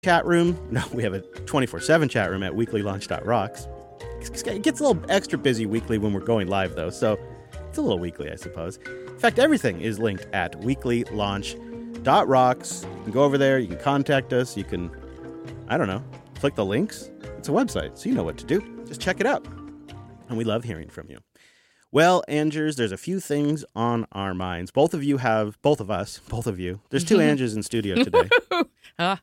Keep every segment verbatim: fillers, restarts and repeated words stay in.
chat room. No, we have a twenty-four seven chat room at weekly launch dot rocks. It gets a little extra busy weekly when we're going live, though, so it's a little weekly, I suppose. In fact, everything is linked at weekly launch dot rocks. You can go over there. You can contact us. You can, I don't know, click the links. It's a website, so you know what to do. Just check it out. And we love hearing from you. Well, Angers, there's a few things on our minds. Both of you have, both of us, both of you. There's two Angers in studio today. uh.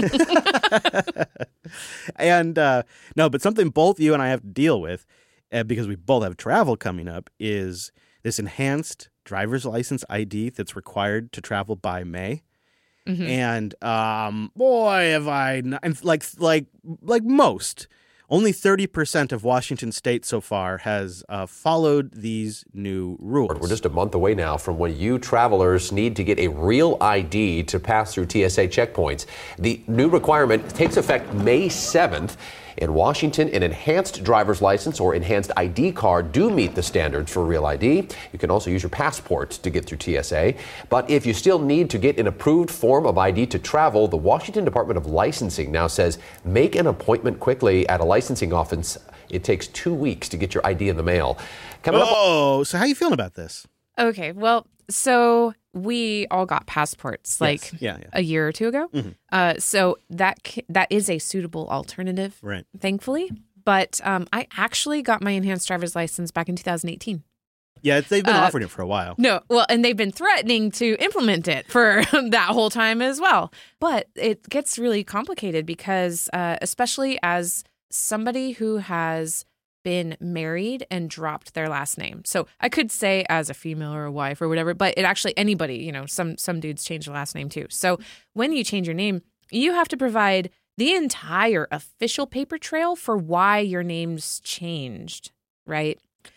and, uh, no, but something both you and I have to deal with, uh, because we both have travel coming up, is this enhanced driver's license I D that's required to travel by May. Mm-hmm. And, um, boy, have I, not, like, like, like most, only thirty percent of Washington state so far has uh, followed these new rules. We're just a month away now from when you travelers need to get a real I D to pass through T S A checkpoints. The new requirement takes effect May seventh. In Washington, an enhanced driver's license or enhanced I D card do meet the standards for real I D. You can also use your passport to get through T S A. But if you still need to get an approved form of I D to travel, the Washington Department of Licensing now says make an appointment quickly at a licensing office. It takes two weeks to get your I D in the mail. Coming oh, up- so how are you feeling about this? Okay, well, so we all got passports like yes. yeah, yeah. a year or two ago. Mm-hmm. Uh, so that that is a suitable alternative, right? Thankfully. But um, I actually got my enhanced driver's license back in two thousand eighteen. Yeah, they've been uh, offering it for a while. No, well, and they've been threatening to implement it for that whole time as well. But it gets really complicated because uh, especially as somebody who has been married and dropped their last name. So I could say as a female or a wife or whatever, but it actually anybody, you know, some some dudes change their last name too. So when you change your name, you have to provide the entire official paper trail for why your name's changed, right?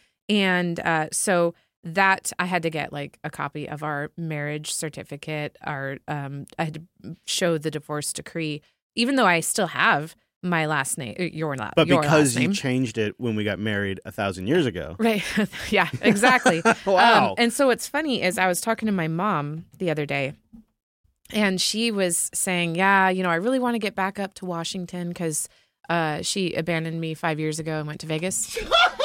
And uh, so that I had to get like a copy of our marriage certificate, our um, I had to show the divorce decree, even though I still have my last name, your, la- but your last name. But because you changed it when we got married a thousand years ago. Right. Yeah, exactly. Wow. Um, and so what's funny is I was talking to my mom the other day, and she was saying, yeah, you know, I really want to get back up to Washington because uh, she abandoned me five years ago and went to Vegas.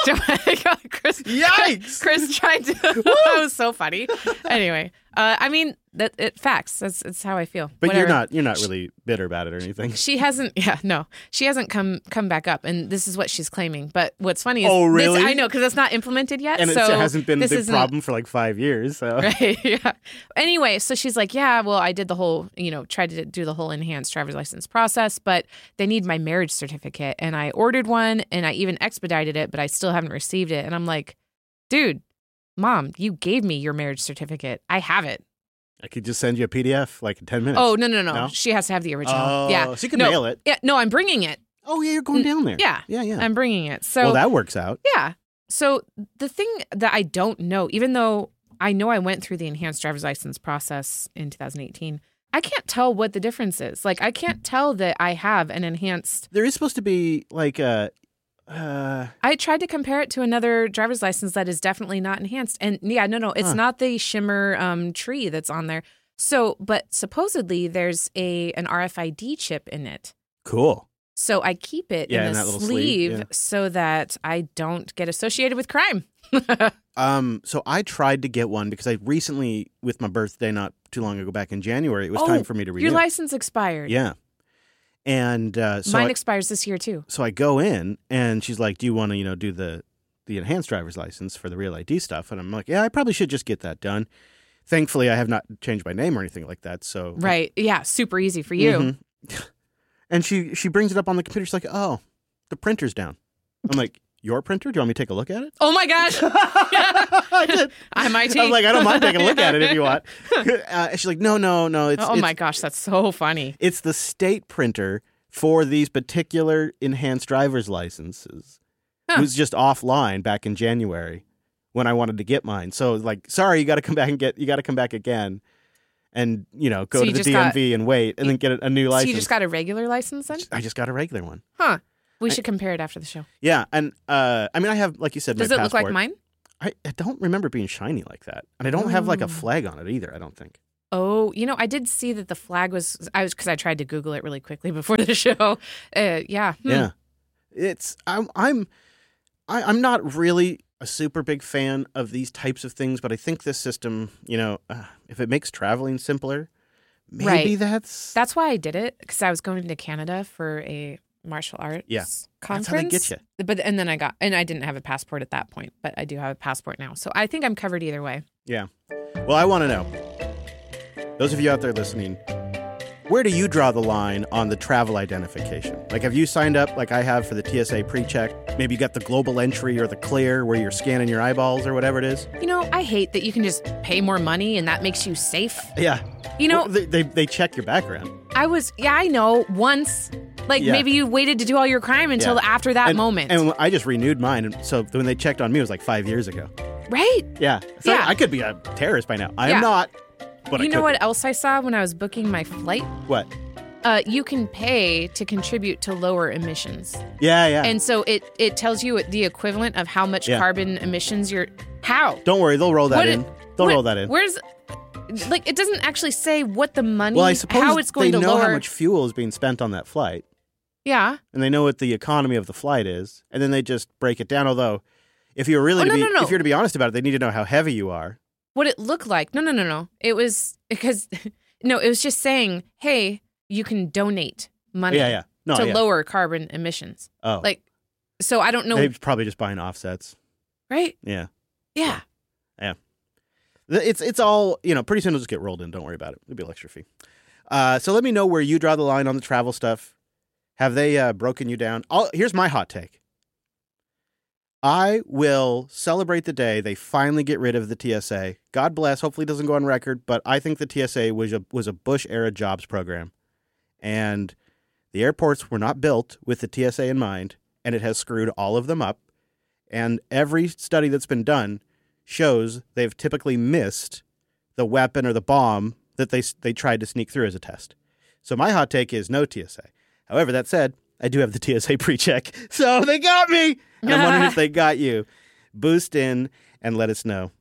Chris, Yikes! Chris tried to. That was so funny. Anyway, uh, I mean, that it facts. That's, that's how I feel. But Whatever. you're not. You're not really bitter about it or anything. She hasn't. Yeah, no, she hasn't come come back up, and this is what she's claiming. But what's funny is, oh really? This, I know because it's not implemented yet, and so it hasn't been this the isn't, problem for like five years. So right, yeah. Anyway, so she's like, yeah, well, I did the whole, you know, tried to do the whole enhanced driver's license process, but they need my marriage certificate, and I ordered one, and I even expedited it, but I still haven't received it, and I'm like, dude, Mom, you gave me your marriage certificate. I have it. I could just send you a P D F like in ten minutes. Oh, no, no, no. no? She has to have the original. Oh, yeah. so you can no, mail it. Yeah, no, I'm bringing it. Oh, yeah, you're going down there. Yeah. Yeah, yeah. I'm bringing it. So well, that works out. Yeah. So the thing that I don't know, even though I know I went through the enhanced driver's license process in two thousand eighteen, I can't tell what the difference is. Like, I can't tell that I have an enhanced. There is supposed to be like a. Uh... I tried to compare it to another driver's license that is definitely not enhanced. And yeah, no, no, it's huh. not the shimmer um, tree that's on there. So, but supposedly there's a an R F I D chip in it. Cool. So I keep it yeah, in in a that little sleeve, sleeve yeah. so that I don't get associated with crime. um. So I tried to get one because I recently, with my birthday not too long ago, back in January, it was oh, time for me to renew. Your license expired. Yeah. And uh, so mine I, expires this year too. So I go in, and she's like, "Do you want to, you know, do the the enhanced driver's license for the real I D stuff?" And I'm like, "Yeah, I probably should just get that done." Thankfully, I have not changed my name or anything like that. So right, yeah, super easy for you. Mm-hmm. And she she brings it up on the computer. She's like, "Oh, the printer's down." I'm like, "Your printer? Do you want me to take a look at it?" Oh my gosh! I did. I might. I was like, "I don't mind taking a look at it if you want." Uh, she's like, "No, no, no. It's oh it's, my gosh, that's so funny. It's the state printer for these particular enhanced driver's licenses. Huh. It was just offline back in January when I wanted to get mine. So like, sorry, you got to come back and get. You got to come back again." And, you know, go so to the D M V got, and wait and then get a, a new license. So you just got a regular license then? I just got a regular one. Huh. We I, should compare it after the show. Yeah. And, uh, I mean, I have, like you said, Does my it passport. look like mine? I, I don't remember being shiny like that. And I don't Ooh. have, like, a flag on it either, I don't think. Oh, you know, I did see that the flag was, I was, because I tried to Google it really quickly before the show. Uh, yeah. Hmm. Yeah. It's, I'm, I'm, I, I'm not really a super big fan of these types of things, but I think this system, you know, uh, if it makes traveling simpler, maybe Right. that's... That's why I did it, because I was going to Canada for a martial arts Yeah. conference. That's how they get you. But, and then I got, and I didn't have a passport at that point, but I do have a passport now. So I think I'm covered either way. Yeah. Well, I want to know, those of you out there listening, where do you draw the line on the travel identification? Like, have you signed up like I have for the T S A pre-check? Maybe you got the global entry or the clear where you're scanning your eyeballs or whatever it is? You know, I hate that you can just pay more money and that makes you safe. Yeah. You know, Well, they, they, they check your background. I was, yeah, I know, once. Like, Yeah. maybe you waited to do all your crime until Yeah. after that and, moment. And I just renewed mine. And so when they checked on me, it was like five years ago. Right? Yeah. So Yeah. I could be a terrorist by now. I Yeah. am not. But You I know could what be. else I saw when I was booking my flight? What? Uh, you can pay to contribute to lower emissions. Yeah, yeah. And so it, it tells you the equivalent of how much Yeah. carbon emissions you're... How? Don't worry, they'll roll that What in. it- They'll what- roll that in. Where's... Like, it doesn't actually say what the money... Well, I suppose how it's going they to know lower... how much fuel is being spent on that flight, Yeah. and they know what the economy of the flight is, and then they just break it down. Although, if you're really Oh, to no, be, no, no. if you're to be honest about it, they need to know how heavy you are. What it looked like. No, no, no, no. It was... Because... No, it was just saying, hey, you can donate money Yeah, yeah. No, to yeah. lower carbon emissions. Oh, Like, so I don't know... they're probably just buying offsets. Right? Yeah, Yeah. it's it's all, you know. Pretty soon it'll just get rolled in. Don't worry about it. It'll be an extra fee. Uh, so let me know where you draw the line on the travel stuff. Have they uh, broken you down? I'll, here's my hot take. I will celebrate the day they finally get rid of the T S A. God bless. Hopefully it doesn't go on record, but I think the T S A was a was a Bush-era jobs program. And the airports were not built with the T S A in mind, and it has screwed all of them up. And every study that's been done shows they've typically missed the weapon or the bomb that they they tried to sneak through as a test. So my hot take is no T S A. However, that said, I do have the T S A pre-check, so they got me. And I'm wondering if they got you. Boost in and let us know.